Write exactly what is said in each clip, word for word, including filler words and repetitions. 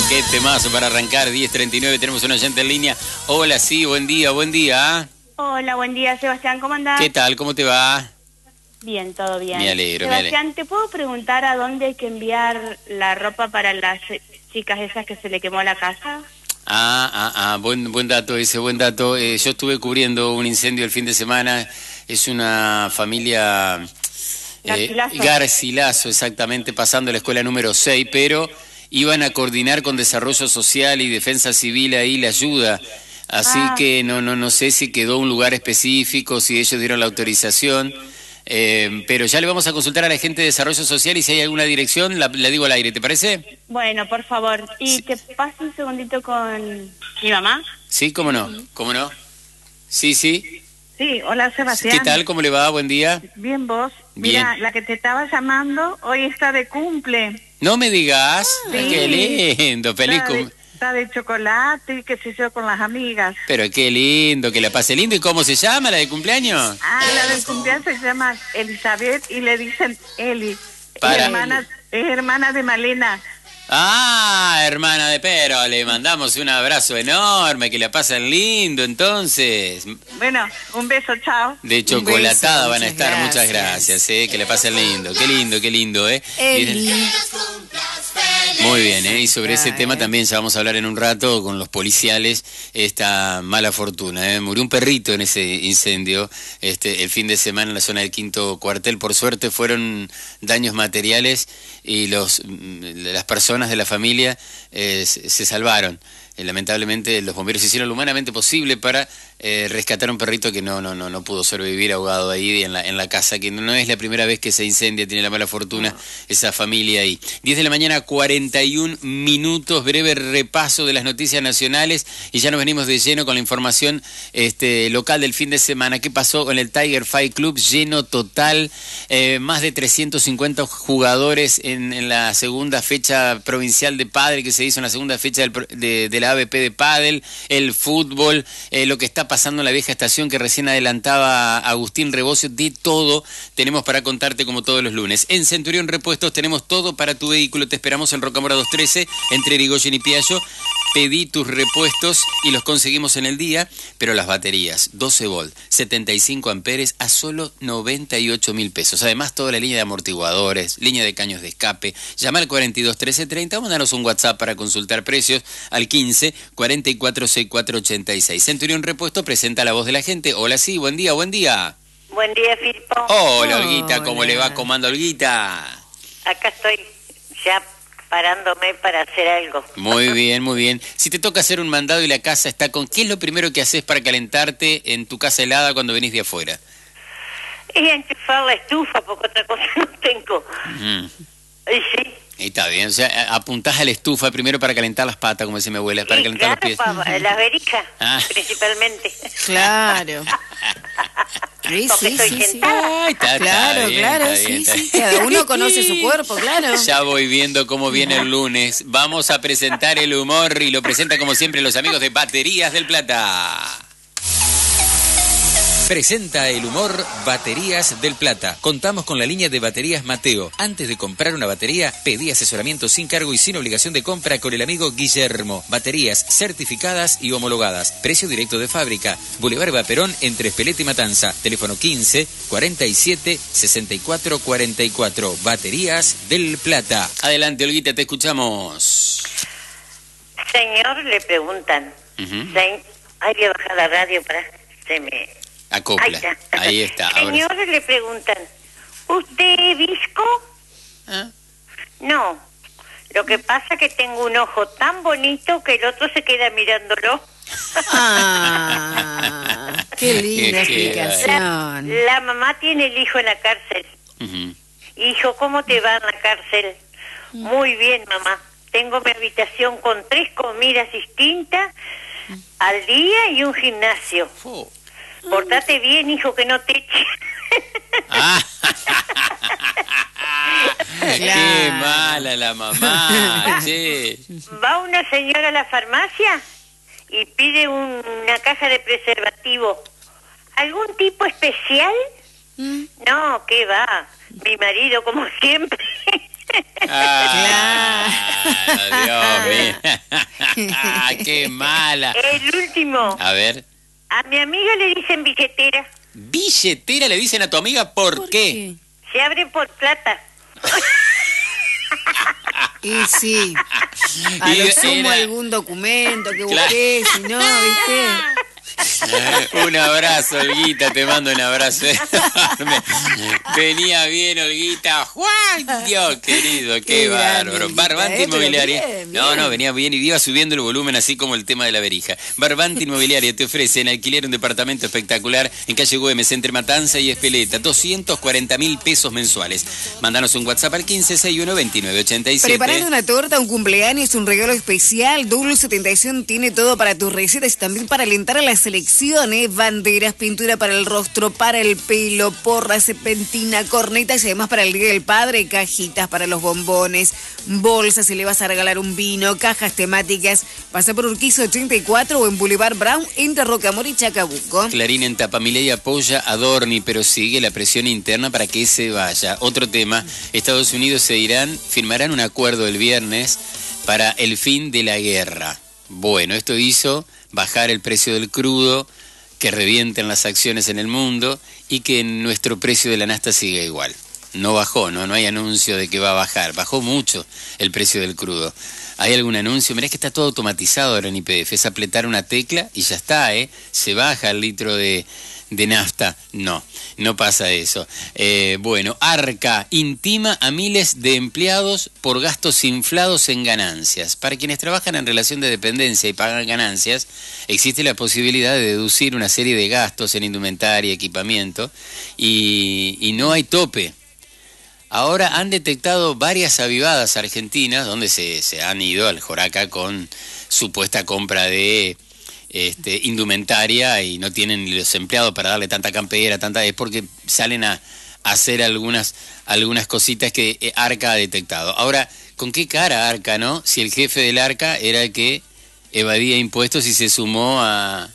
Qué temazo para arrancar, diez treinta y nueve, tenemos un oyente en línea. Hola, sí, buen día, buen día. Hola, buen día, Sebastián, ¿cómo andás? ¿Qué tal? ¿Cómo te va? Bien, todo bien. Me alegro, Sebastián, me alegro. ¿te puedo preguntar a dónde hay que enviar la ropa para las chicas esas que se le quemó la casa? Ah, ah, ah, buen, buen dato ese, buen dato. Eh, yo estuve cubriendo un incendio el fin de semana. Es una familia... Eh, Garcilaso. Garcilaso, exactamente, pasando la escuela número seis, pero iban a coordinar con Desarrollo Social y Defensa Civil ahí la ayuda. Así Ah. que no, no, no sé si quedó un lugar específico, si ellos dieron la autorización. Eh, pero ya le vamos a consultar a la gente de Desarrollo Social y si hay alguna dirección, la, la digo al aire, ¿te parece? Bueno, por favor. ¿Y Sí. te paso un segundito con mi mamá? Sí, cómo no, cómo no. Sí, sí. Sí, hola Sebastián. ¿Qué tal? ¿Cómo le va? Buen día. Bien vos. Bien. Mira, la que te estaba llamando hoy está de cumple. No me digas. Sí. Qué lindo, feliz Está de, cum- está de chocolate y qué sé yo con las amigas. Pero qué lindo, que la pase lindo. ¿Y cómo se llama la de cumpleaños? Ah, la del cumpleaños se llama Elizabeth y le dicen Eli. Para- Es hermana, es hermana de Malena. Ah, hermana de Pero, le mandamos un abrazo enorme, que la pasen lindo entonces. Bueno, un beso, chao. De chocolatada beso, van a muchas estar, muchas gracias. gracias, eh, que la pasen lindo, qué lindo, qué lindo, eh. Eli. Muy bien, ¿eh? Y sobre ese Ay. tema también ya vamos a hablar en un rato con los policiales, esta mala fortuna, ¿eh? Murió un perrito en ese incendio este el fin de semana en la zona del Quinto Cuartel. Por suerte fueron daños materiales y los las personas de la familia eh, se, se salvaron. Eh, lamentablemente los bomberos hicieron lo humanamente posible para eh, rescatar a un perrito que no no no no pudo sobrevivir ahogado ahí en la en la casa, que no es la primera vez que se incendia, tiene la mala fortuna esa familia ahí. diez de la mañana, cuarenta y un minutos, breve repaso de las noticias nacionales y ya nos venimos de lleno con la información este local del fin de semana. ¿Qué pasó con el Tiger Fight Club? Lleno total, eh, más de trescientos cincuenta jugadores en, en la segunda fecha provincial de pádel que se hizo en la segunda fecha del, pro- de, de la A B P de pádel, el fútbol, eh, lo que está pasando en la vieja estación que recién adelantaba Agustín Rebocio, de todo tenemos para contarte como todos los lunes. En Centurión Repuestos tenemos todo para tu vehículo, te esperamos en Rocamora doscientos trece, entre Irigoyen y Piaggio. Pedí tus repuestos y los conseguimos en el día, pero las baterías, doce volt, setenta y cinco amperes a solo noventa y ocho mil pesos. Además, toda la línea de amortiguadores, línea de caños de escape. Llama al cuarenta y dos trece treinta, mándanos un WhatsApp para consultar precios al quince cuarenta y cuatro sesenta y cuatro ochenta y seis. Centurión Repuesto presenta la voz de la gente. Hola, sí, buen día, buen día. Buen día, Filpo. Hola, Olguita, ¿cómo Hola. le va? ¿Cómo anda, Olguita? Acá estoy ya parándome para hacer algo. Muy bien, muy bien. Si te toca hacer un mandado y la casa está con... ¿Qué es lo primero que haces para calentarte en tu casa helada cuando venís de afuera? Y enchufar la estufa, porque otra cosa no tengo. Mm. Y sí. Y está bien, o sea, a- apuntás a la estufa primero para calentar las patas, como decía mi abuela, para Y calentar claro, los pies. pa- las verijas, Ah. principalmente. Claro. Sí, Porque sí, estoy sí, sí. sentada. Ay, está, está Claro, bien, claro, está bien, sí, está sí. bien. Cada uno conoce su cuerpo, claro. Ya voy viendo cómo viene el lunes. Vamos a presentar el humor y lo presenta como siempre los amigos de Baterías del Plata. Presenta el humor Baterías del Plata. Contamos con la línea de baterías Mateo. Antes de comprar una batería, pedí asesoramiento sin cargo y sin obligación de compra con el amigo Guillermo. Baterías certificadas y homologadas. Precio directo de fábrica. Boulevard Vaperón entre Espeleta y Matanza. Teléfono quince cuarenta y siete sesenta y cuatro cuarenta y cuatro. Baterías del Plata. Adelante, Olguita, te escuchamos. Señor, le preguntan. Ujú. Se- Ay, voy a bajar la radio para... Se me... Acopla. Ahí está. Ahí está. ahora sí. Señor, le preguntan. ¿Usted es visco? ¿Ah? No. Lo que pasa es que tengo un ojo tan bonito que el otro se queda mirándolo. Ah, qué linda Es que- explicación. La mamá tiene el hijo en la cárcel. Ujú. Hijo, ¿cómo te va en la cárcel? Muy bien, mamá. Tengo mi habitación con tres comidas distintas al día y un gimnasio. Fu. Portate bien, hijo, que no te eche. Ah. Qué Claro. mala la mamá, che. Va una señora a la farmacia y pide un- una caja de preservativo. ¿Algún tipo especial? Mm. No, ¿qué va? Mi marido, como siempre. Ah, Dios mío. Qué mala. El último. A ver. A mi amiga le dicen billetera. ¿Billetera le dicen a tu amiga? ¿Por, ¿Por qué? qué? Se abre por plata. Y sí. A Y lo sumo era- algún documento que Claro. busqué, si no, ¿viste? Un abrazo, Olguita, te mando un abrazo enorme. Venía bien, Olguita. ¡Juan! Dios querido, qué, Qué grande, bárbaro. Olguita, Barbante eh, pero Inmobiliaria. bien, No, bien. no, venía bien y iba subiendo el volumen así como el tema de la verija. Barbante Inmobiliaria te ofrece en alquiler un departamento espectacular en calle Güemes, entre Matanza y Espeleta. doscientos cuarenta mil pesos mensuales. Mándanos un WhatsApp al quince sesenta y uno veintinueve ochenta y siete. Preparando una torta, un cumpleaños, un regalo especial. Dulce Tentación tiene todo para tus recetas y también para alentar a la selección, ¿eh? Banderas, pintura para el rostro, para el pelo, porras, serpentina, cornetas y además para el Día del Padre, cajitas para los bombones, bolsas si le vas a regalar un vino, cajas temáticas. Pasa por Urquiza ochenta y cuatro o en Boulevard Brown entre Rocamora y Chacabuco. Clarín en tapa, Milei apoya a Dorni, pero sigue la presión interna para que se vaya. Otro tema, Estados Unidos e Irán firmarán un acuerdo el viernes para el fin de la guerra. Bueno, esto hizo bajar el precio del crudo, que revienten las acciones en el mundo y que nuestro precio de la nafta siga igual. No bajó, no, no hay anuncio de que va a bajar, bajó mucho el precio del crudo. ¿Hay algún anuncio? Mirá que está todo automatizado ahora en Y P F, es apretar una tecla y ya está, ¿eh? Se baja el litro de, de nafta. No, no pasa eso. Eh, bueno, Arca intima a miles de empleados por gastos inflados en ganancias. Para quienes trabajan en relación de dependencia y pagan ganancias, existe la posibilidad de deducir una serie de gastos en indumentaria, equipamiento, y, y no hay tope. Ahora han detectado varias avivadas argentinas donde se, se han ido al Joraca con supuesta compra de este, indumentaria y no tienen los empleados para darle tanta campera, tanta, es porque salen a, a hacer algunas, algunas cositas que eh, Arca ha detectado. Ahora, ¿con qué cara Arca, no? Si el jefe del Arca era el que evadía impuestos y se sumó a...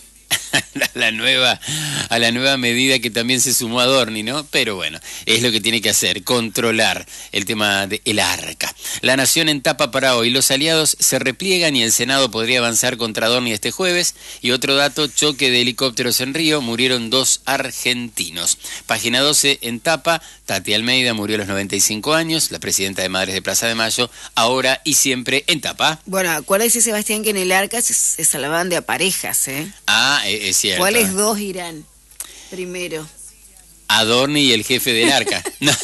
A la nueva a la nueva medida que también se sumó a Dorni, ¿no? Pero bueno, es lo que tiene que hacer, controlar el tema del Arca. La Nación en tapa para hoy. Los aliados se repliegan y el Senado podría avanzar contra Dorni este jueves. Y otro dato, choque de helicópteros en Río, murieron dos argentinos. Página doce en tapa, Tati Almeida murió a los noventa y cinco años, la presidenta de Madres de Plaza de Mayo, ahora y siempre en tapa. Bueno, acuérdese, Sebastián, que en el Arca se, se salvaban de a parejas, ¿eh? Ah, es, es cierto. ¿Cuáles dos irán primero? Adorni y el jefe del Arca. No,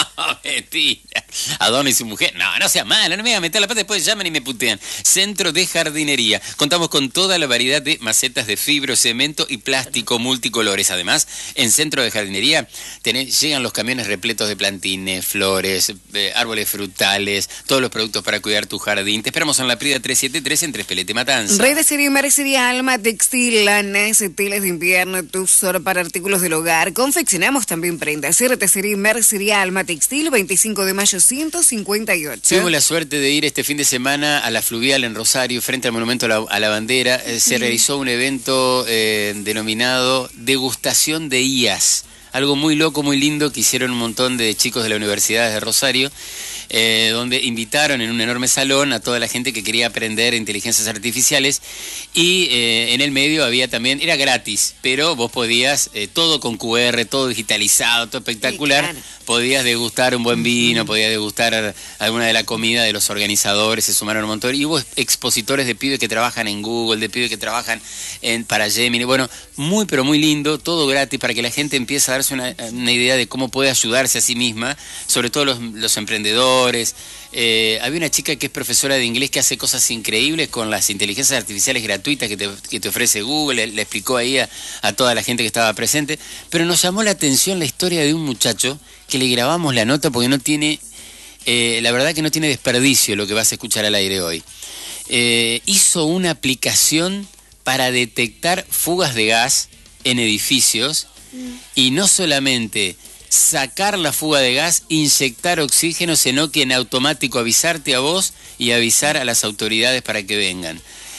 mentira. Adorni y su mujer. No, no sea mala, no me voy a meter la pata, después llaman y me putean. Centro de jardinería. Contamos con toda la variedad de macetas de fibro, cemento y plástico multicolores. Además, en Centro de Jardinería tenés, llegan los camiones repletos de plantines, flores, eh, árboles frutales, todos los productos para cuidar tu jardín. Te esperamos en la Prida trescientos setenta y tres entre Espeleta y Matanza. Red de serie Mercería Alma, textil, lanas, telas de invierno, tusor para artículos del hogar. Confeccionamos también prendas. R T Serie Mercería Alma Textil, veinticinco de mayo ciento cincuenta y ocho. Tuvimos la suerte de ir este fin de semana a la Fluvial en Rosario, frente al Monumento a la, a la Bandera. Eh, se realizó un evento eh, denominado Degustación de I A S. Algo muy loco, muy lindo, que hicieron un montón de chicos de la Universidad de Rosario, eh, donde invitaron en un enorme salón a toda la gente que quería aprender inteligencias artificiales y eh, en el medio había también, era gratis, pero vos podías, eh, todo con Q R, todo digitalizado, todo espectacular, Sí, claro. podías degustar un buen vino, podías degustar alguna de la comida de los organizadores, se sumaron un montón, y hubo expositores de pibes que trabajan en Google, de pibes que trabajan en, para Gemini, bueno, muy pero muy lindo, todo gratis para que la gente empiece a darse una, una idea de cómo puede ayudarse a sí misma, sobre todo los, los emprendedores. Eh, había una chica que es profesora de inglés que hace cosas increíbles con las inteligencias artificiales gratuitas que te, que te ofrece Google, le, le explicó ahí a, a toda la gente que estaba presente, pero nos llamó la atención la historia de un muchacho que le grabamos la nota porque no tiene, eh, la verdad que no tiene desperdicio lo que vas a escuchar al aire hoy. Eh, hizo una aplicación para detectar fugas de gas en edificios y no solamente sacar la fuga de gas, inyectar oxígeno, sino que en automático avisarte a vos y avisar a las autoridades para que vengan.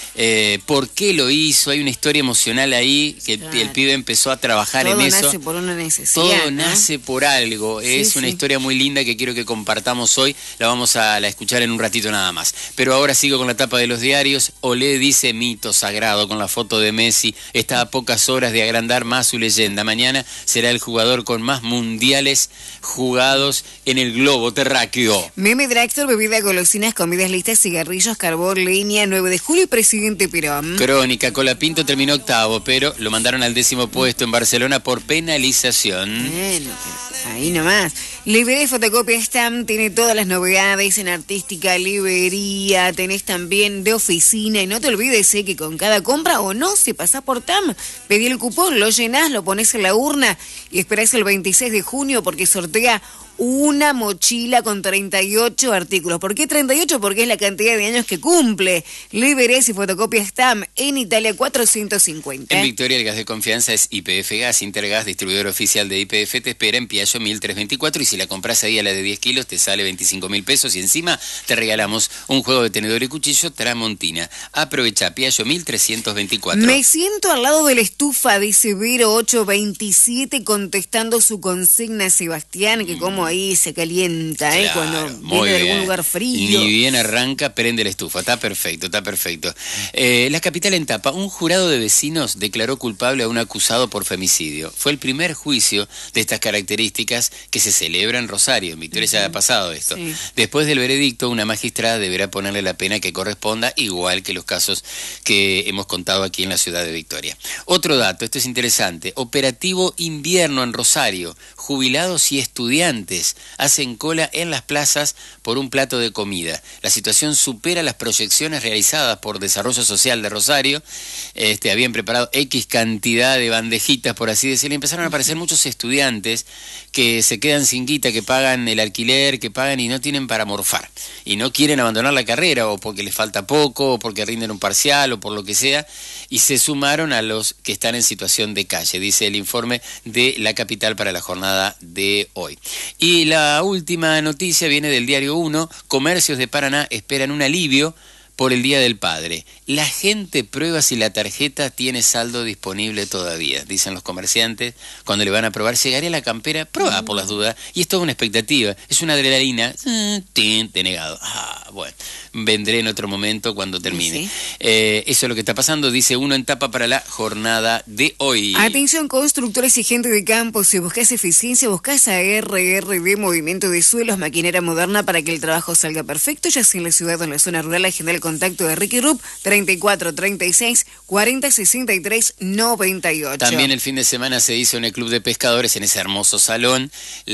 eh, por qué lo hizo, hay una historia emocional ahí, que claro. el, el pibe empezó a trabajar Todo en eso. Todo nace por una necesidad. Todo ¿no? nace por algo, sí, es una sí. historia muy linda que quiero que compartamos hoy, la vamos a la escuchar en un ratito nada más. Pero ahora sigo con la tapa de los diarios. Olé dice mito sagrado con la foto de Messi, está a pocas horas de agrandar más su leyenda. Mañana será el jugador con más mundiales jugados en el globo terráqueo. Meme Dragstore, bebida, golosinas, comidas listas, cigarrillos, carbón, leña, nueve de julio, presidente Perón. Crónica, Colapinto terminó octavo, pero lo mandaron al décimo puesto en Barcelona por penalización. Bueno, pero ahí nomás. Librería y fotocopia Stam tiene todas las novedades en artística, librería, tenés también de oficina, y no te olvides eh, que con cada compra o no, si pasás por T A M, pedí el cupón, lo llenás, lo pones en la urna y esperás el veintiséis de junio porque sortea una mochila con treinta y ocho artículos. ¿Por qué treinta y ocho? Porque es la cantidad de años que cumple. Librerías y fotocopias T A M en Italia cuatrocientos cincuenta. En Victoria el gas de confianza es I P F Gas, Intergas, distribuidor oficial de I P F, te espera en Piaggio mil trescientos veinticuatro y si la compras ahí a la de diez kilos te sale veinticinco mil pesos y encima te regalamos un juego de tenedor y cuchillo Tramontina. Aprovecha Piaggio mil trescientos veinticuatro. Me siento al lado de la estufa, dice Vero ocho veintisiete, contestando su consigna Sebastián, que como ahí se calienta, ¿eh? Claro, cuando viene de algún lugar frío. Ni bien arranca, prende la estufa. Está perfecto, está perfecto. Eh, la capital en tapa. Un jurado de vecinos declaró culpable a un acusado por femicidio. Fue el primer juicio de estas características que se celebra en Rosario. En Victoria uh-huh. ya ha pasado esto. Sí. Después del veredicto, una magistrada deberá ponerle la pena que corresponda, igual que los casos que hemos contado aquí en la ciudad de Victoria. Otro dato, esto es interesante. Operativo invierno en Rosario. Jubilados y estudiantes hacen cola en las plazas por un plato de comida. La situación supera las proyecciones realizadas por Desarrollo Social de Rosario. Este, habían preparado X cantidad de bandejitas, por así decirlo, y empezaron a aparecer muchos estudiantes que se quedan sin guita, que pagan el alquiler, que pagan y no tienen para morfar. Y no quieren abandonar la carrera, o porque les falta poco, o porque rinden un parcial, o por lo que sea, y se sumaron a los que están en situación de calle, dice el informe de la capital para la jornada de hoy. Y la última noticia viene del Diario uno. Comercios de Paraná esperan un alivio por el Día del Padre. La gente prueba si la tarjeta tiene saldo disponible todavía, dicen los comerciantes. Cuando le van a probar, llegaré a la campera, prueba por las dudas. Y es toda una expectativa, es una adrenalina. Tin, denegado. Ah, bueno, vendré en otro momento cuando termine. ¿Sí? Eh, eso es lo que está pasando, dice uno en tapa para la jornada de hoy. Atención, constructores y gente de campo, si buscas eficiencia, buscas a R R D, Movimiento de Suelos, maquinaria moderna para que el trabajo salga perfecto, ya sea en la ciudad o en la zona rural. Agenda el contacto de Ricky Rupp, treinta y cuatro, treinta y seis, cuarenta, sesenta y tres, noventa y ocho. También el fin de semana se hizo en el Club de Pescadores, en ese hermoso salón,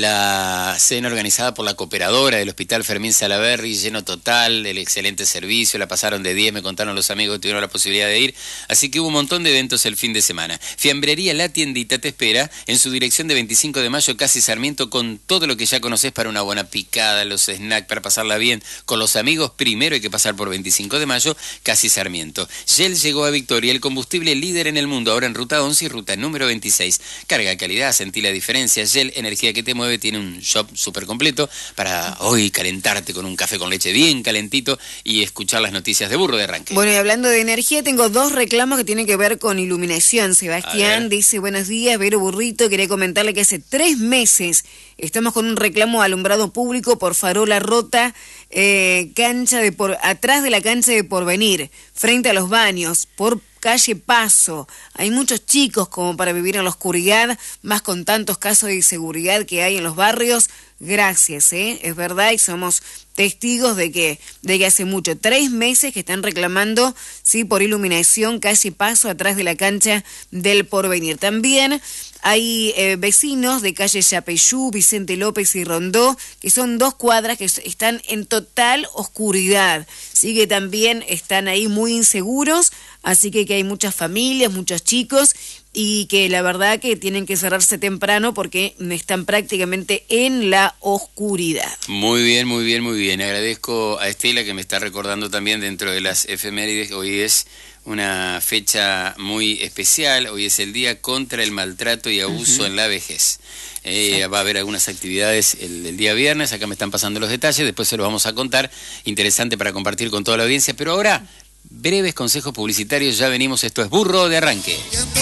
la cena organizada por la cooperadora del Hospital Fermín Salaberry, lleno total, el excelente servicio, la pasaron de diez, me contaron los amigos que tuvieron la posibilidad de ir, así que hubo un montón de eventos el fin de semana. Fiambrería La Tiendita te espera en su dirección de veinticinco de mayo, casi Sarmiento, con todo lo que ya conoces para una buena picada, los snacks, para pasarla bien con los amigos. Primero hay que pasar por veinticinco de mayo, casi Sarmiento. Shell llegó a Victoria, el combustible líder en el mundo, ahora en ruta once y ruta número veintiséis. Carga de calidad, sentí la diferencia. Shell, energía que te mueve, tiene un shop súper completo para hoy calentarte con un café con leche bien calentito y escuchar las noticias de Burro de Arranque. Bueno, y hablando de energía, tengo dos reclamos que tienen que ver con iluminación. Sebastián dice, buenos días, Vero Burrito, quería comentarle que hace tres meses estamos con un reclamo alumbrado público por farola rota, eh, cancha de por atrás de la cancha de Porvenir, frente a los baños, por calle Paso. Hay muchos chicos como para vivir en la oscuridad, más con tantos casos de inseguridad que hay en los barrios. Gracias, ¿eh? Es verdad, y somos testigos de que, de que hace mucho, tres meses que están reclamando, sí, por iluminación, calle Paso, atrás de la cancha del Porvenir. También hay eh, vecinos de calle Yapeyú, Vicente López y Rondó, que son dos cuadras que están en total oscuridad. Sí, que también están ahí muy inseguros, así que, que hay muchas familias, muchos chicos, y que la verdad que tienen que cerrarse temprano porque están prácticamente en la oscuridad. Muy bien, muy bien, muy bien. Agradezco a Estela que me está recordando también dentro de las efemérides. Hoy es una fecha muy especial, hoy es el Día contra el Maltrato y Abuso uh-huh. en la Vejez. Eh, va a haber algunas actividades el, el día viernes, acá me están pasando los detalles, después se los vamos a contar, interesante para compartir con toda la audiencia, pero ahora breves consejos publicitarios, ya venimos, esto es Burro de Arranque.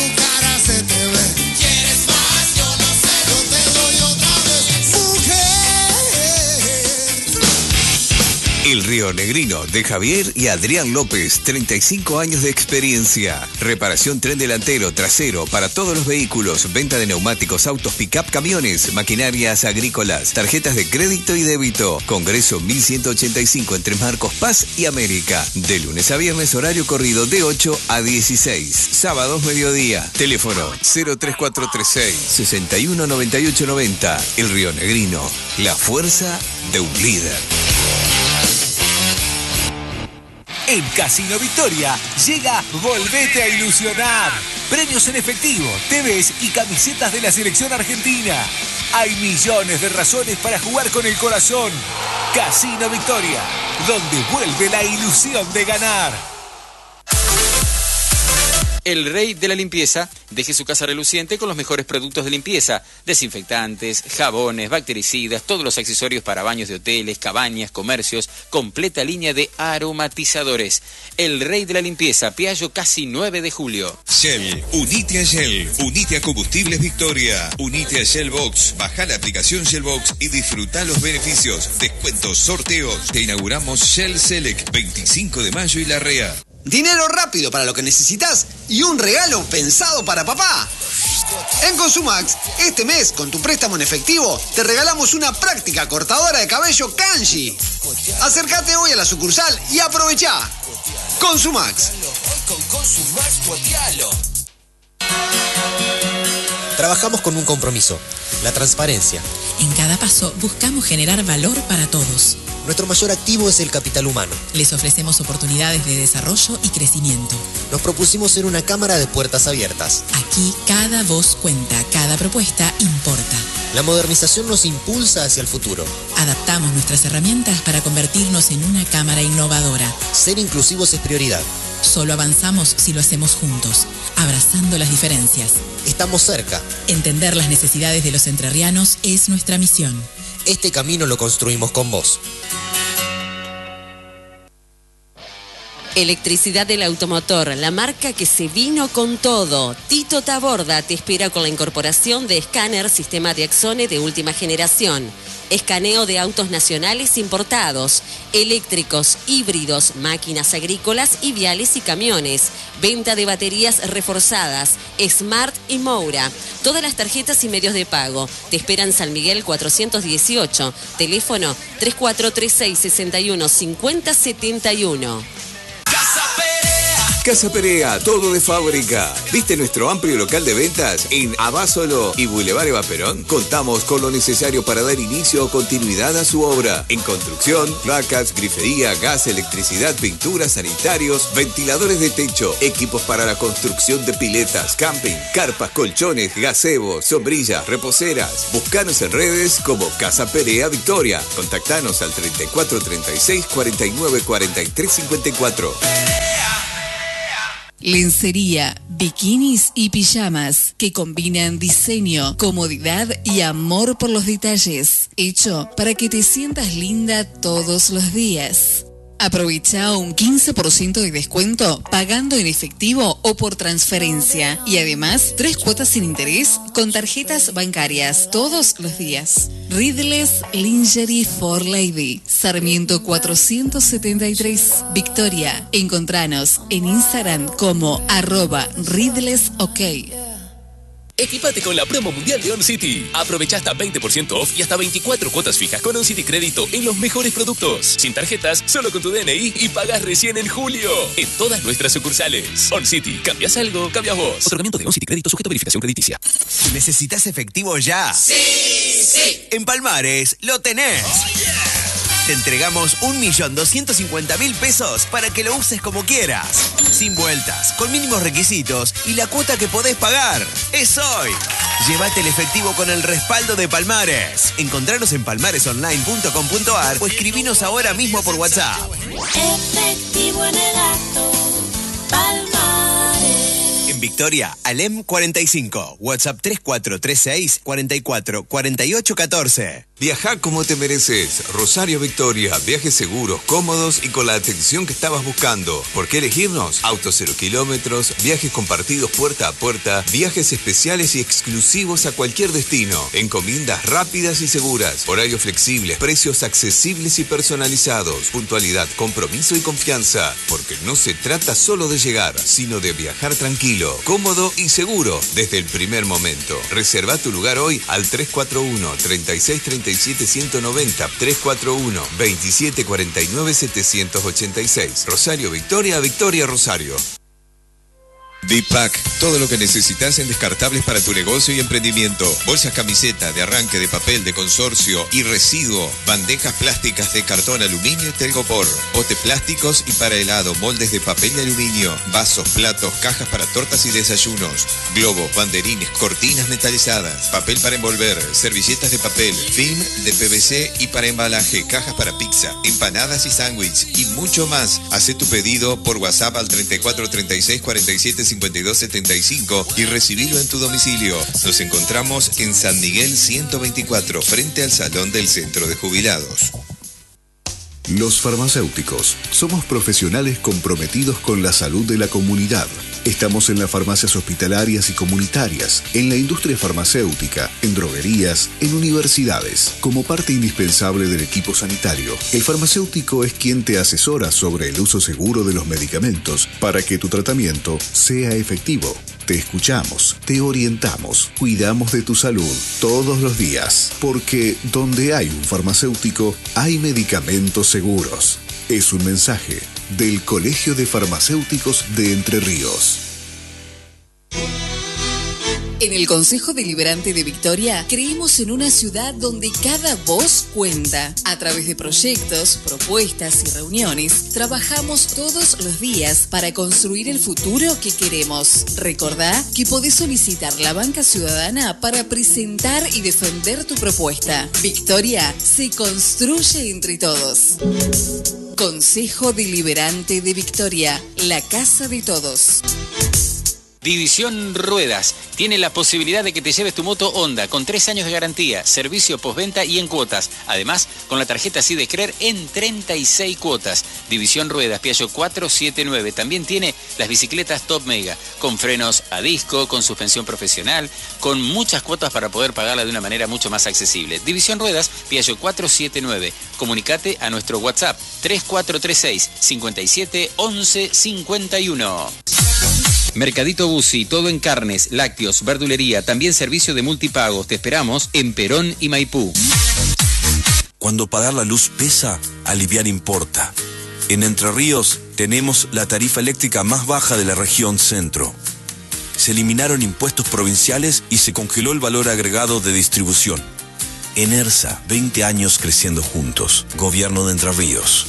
El Río Negrino de Javier y Adrián López, treinta y cinco años de experiencia. Reparación tren delantero, trasero, para todos los vehículos. Venta de neumáticos, autos, pick-up, camiones, maquinarias agrícolas, tarjetas de crédito y débito. Congreso mil ciento ochenta y cinco entre Marcos Paz y América. De lunes a viernes, horario corrido de ocho a dieciséis. Sábados, mediodía. Teléfono cero tres cuatro tres seis, seis uno nueve ocho nueve cero. El Río Negrino, la fuerza de un líder. En Casino Victoria llega Volvete a Ilusionar. Premios en efectivo, T Vs y camisetas de la selección argentina. Hay millones de razones para jugar con el corazón. Casino Victoria, donde vuelve la ilusión de ganar. El rey de la limpieza, deje su casa reluciente con los mejores productos de limpieza, desinfectantes, jabones, bactericidas, todos los accesorios para baños de hoteles, cabañas, comercios, completa línea de aromatizadores. El rey de la limpieza, Piaggio casi nueve de julio. Shell, unite a Shell, unite a Combustibles Victoria, unite a Shell Box, baja la aplicación Shell Box y disfruta los beneficios, descuentos, sorteos. Te inauguramos Shell Select, veinticinco de mayo y Larrea. Dinero rápido para lo que necesitas y un regalo pensado para papá. En Consumax, este mes, con tu préstamo en efectivo, te regalamos una práctica cortadora de cabello Kanji. Acércate hoy a la sucursal y aprovechá. Consumax. Trabajamos con un compromiso, la transparencia. En cada paso buscamos generar valor para todos. Nuestro mayor activo es el capital humano. Les ofrecemos oportunidades de desarrollo y crecimiento. Nos propusimos ser una cámara de puertas abiertas. Aquí cada voz cuenta, cada propuesta importa. La modernización nos impulsa hacia el futuro. Adaptamos nuestras herramientas para convertirnos en una cámara innovadora. Ser inclusivos es prioridad. Solo avanzamos si lo hacemos juntos, abrazando las diferencias. Estamos cerca. Entender las necesidades de los entrerrianos es nuestra misión. Este camino lo construimos con vos. Electricidad del Automotor, la marca que se vino con todo. Tito Taborda te espera con la incorporación de escáner sistema de Axone de última generación. Escaneo de autos nacionales importados, eléctricos, híbridos, máquinas agrícolas y viales y camiones. Venta de baterías reforzadas, Smart y Moura. Todas las tarjetas y medios de pago. Te esperan San Miguel cuatrocientos dieciocho. Teléfono tres cuatro tres seis, seis uno, cinco cero siete uno. Casa Perea, todo de fábrica. ¿Viste nuestro amplio local de ventas en Abásolo y Boulevard Eva Perón? Contamos con lo necesario para dar inicio o continuidad a su obra. En construcción, placas, grifería, gas, electricidad, pintura, sanitarios, ventiladores de techo, equipos para la construcción de piletas, camping, carpas, colchones, gazebos, sombrillas, reposeras. Búscanos en redes como Casa Perea Victoria. Contactanos al treinta y cuatro, treinta y seis, cuarenta y nueve, cuarenta y tres, cincuenta y cuatro. Lencería, bikinis y pijamas que combinan diseño, comodidad y amor por los detalles. Hecho para que te sientas linda todos los días. Aprovecha un quince por ciento de descuento pagando en efectivo o por transferencia. Y además, tres cuotas sin interés con tarjetas bancarias todos los días. Ridles Lingerie for Lady, Sarmiento cuatrocientos setenta y tres, Victoria. Encontranos en Instagram como arroba Ridles OK. Equipate con la promo mundial de OnCity. Aprovecha hasta veinte por ciento off y hasta veinticuatro cuotas fijas con OnCity Crédito en los mejores productos. Sin tarjetas, solo con tu D N I y pagas recién en julio. En todas nuestras sucursales. OnCity. ¿Cambias algo? Cambias vos. Otorgamiento de OnCity Crédito sujeto a verificación crediticia. ¿Necesitas efectivo ya? ¡Sí! ¡Sí! En Palmares lo tenés. Oh, yeah. Te entregamos un millón doscientos cincuenta mil pesos para que lo uses como quieras. Sin vueltas, con mínimos requisitos y la cuota que podés pagar. Es hoy. Llévate el efectivo con el respaldo de Palmares. Encontranos en palmares online punto com punto ar o escribinos ahora mismo por WhatsApp. Efectivo en el acto, Palmares. En Victoria Victoria, Alem cuarenta y cinco. WhatsApp tres cuatro tres seis, cuatro cuatro, cuatro ocho uno cuatro. Viajá como te mereces. Rosario Victoria, viajes seguros, cómodos y con la atención que estabas buscando. ¿Por qué elegirnos? Autos cero kilómetros, viajes compartidos puerta a puerta, viajes especiales y exclusivos a cualquier destino, encomiendas rápidas y seguras, horarios flexibles, precios accesibles y personalizados, puntualidad, compromiso y confianza. Porque no se trata solo de llegar, sino de viajar tranquilo, cómodo y seguro desde el primer momento. Reserva tu lugar hoy al tres cuatro uno, tres seis tres siete uno nueve cero, tres cuatro uno, veintisiete cuarenta y nueve, setecientos ochenta y seis. Rosario Victoria, Victoria Rosario. Bipac, todo lo que necesitas en descartables para tu negocio y emprendimiento. Bolsas, camiseta, de arranque, de papel, de consorcio y residuo. Bandejas plásticas de cartón, aluminio y telgopor. Potes plásticos y para helado, moldes de papel y aluminio. Vasos, platos, cajas para tortas y desayunos. Globos, banderines, cortinas metalizadas. Papel para envolver, servilletas de papel, film de P V C y para embalaje, cajas para pizza, empanadas y sándwich y mucho más. Haz tu pedido por WhatsApp al treinta y cuatro, treinta y seis, cuarenta y siete, cincuenta y dos, setenta y cinco y recibilo en tu domicilio. Nos encontramos en San Miguel ciento veinticuatro, frente al Salón del Centro de Jubilados. Los farmacéuticos somos profesionales comprometidos con la salud de la comunidad. Estamos en las farmacias hospitalarias y comunitarias, en la industria farmacéutica, en droguerías, en universidades. Como parte indispensable del equipo sanitario, el farmacéutico es quien te asesora sobre el uso seguro de los medicamentos para que tu tratamiento sea efectivo. Te escuchamos, te orientamos, cuidamos de tu salud todos los días, porque donde hay un farmacéutico, hay medicamentos seguros. Es un mensaje del Colegio de Farmacéuticos de Entre Ríos. En el Consejo Deliberante de Victoria creemos en una ciudad donde cada voz cuenta. A través de proyectos, propuestas y reuniones, trabajamos todos los días para construir el futuro que queremos. Recordá que podés solicitar la banca ciudadana para presentar y defender tu propuesta. Victoria se construye entre todos. Consejo Deliberante de Victoria, la casa de todos. División Ruedas tiene la posibilidad de que te lleves tu moto Honda con tres años de garantía, servicio postventa y en cuotas. Además, con la tarjeta Sidecrer en treinta y seis cuotas. División Ruedas, Piaggio cuatrocientos setenta y nueve. También tiene las bicicletas Top Mega, con frenos a disco, con suspensión profesional, con muchas cuotas para poder pagarla de una manera mucho más accesible. División Ruedas, Piaggio cuatrocientos setenta y nueve. Comunicate a nuestro WhatsApp tres cuatro tres seis, cinco siete, once cincuenta y uno. Mercadito Bussi, todo en carnes, lácteos, verdulería, también servicio de multipagos. Te esperamos en Perón y Maipú. Cuando pagar la luz pesa, aliviar importa. En Entre Ríos tenemos la tarifa eléctrica más baja de la región centro. Se eliminaron impuestos provinciales y se congeló el valor agregado de distribución. Enersa, veinte años creciendo juntos. Gobierno de Entre Ríos.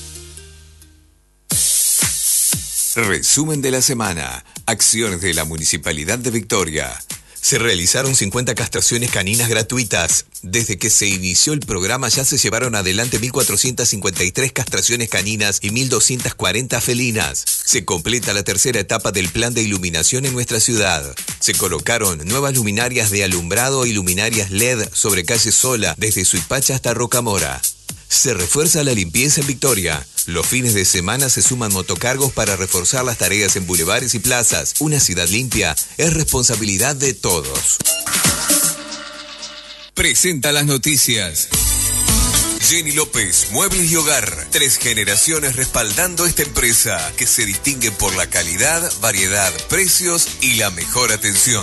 Resumen de la semana. Acciones de la Municipalidad de Victoria. Se realizaron cincuenta castraciones caninas gratuitas. Desde que se inició el programa ya se llevaron adelante mil cuatrocientas cincuenta y tres castraciones caninas y mil doscientas cuarenta felinas. Se completa la tercera etapa del plan de iluminación en nuestra ciudad. Se colocaron nuevas luminarias de alumbrado y luminarias L E D sobre calle Sola, desde Suipacha hasta Rocamora. Se refuerza la limpieza en Victoria. Los fines de semana se suman motocargos para reforzar las tareas en bulevares y plazas. Una ciudad limpia es responsabilidad de todos. Presenta las noticias. Jenny López, Muebles y Hogar. Tres generaciones respaldando esta empresa que se distingue por la calidad, variedad, precios y la mejor atención.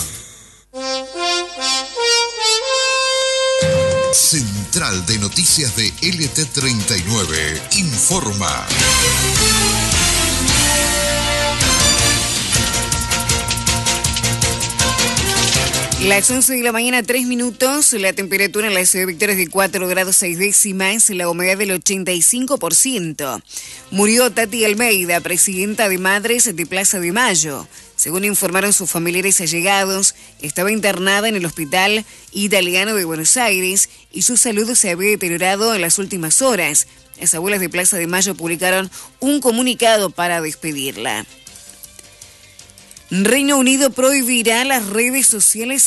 Central de Noticias de L T treinta y nueve informa. Las once de la mañana, tres minutos, la temperatura en la ciudad de Victoria es de cuatro grados seis décimas, la humedad del ochenta y cinco por ciento. Murió Tati Almeida, presidenta de Madres de Plaza de Mayo. Según informaron sus familiares allegados, estaba internada en el Hospital Italiano de Buenos Aires y su salud se había deteriorado en las últimas horas. Las abuelas de Plaza de Mayo publicaron un comunicado para despedirla. Reino Unido prohibirá las redes sociales